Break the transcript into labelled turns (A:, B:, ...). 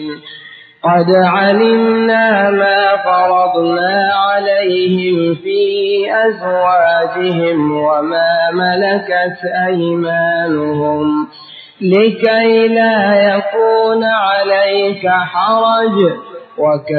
A: قد علمنا ما فرضنا عليهم في أزواجهم وما ملكت أيمانهم لكي لا يكون عليك حرج